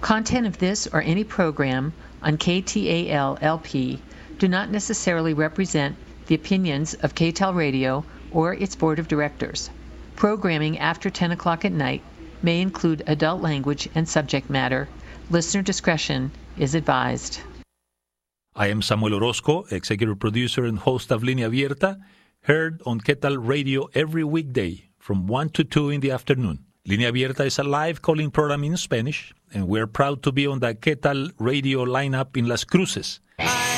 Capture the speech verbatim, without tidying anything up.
Content of this or any program on K T A L L P do not necessarily represent the opinions of K T A L Radio or its board of directors. Programming after ten o'clock at night may include adult language and subject matter. Listener discretion is advised. I am Samuel Orozco, executive producer and host of Línea Abierta, heard on K T A L Radio every weekday from one to two in the afternoon. Línea Abierta is a live calling program in Spanish, and we're proud to be on the K T A L Radio lineup in Las Cruces.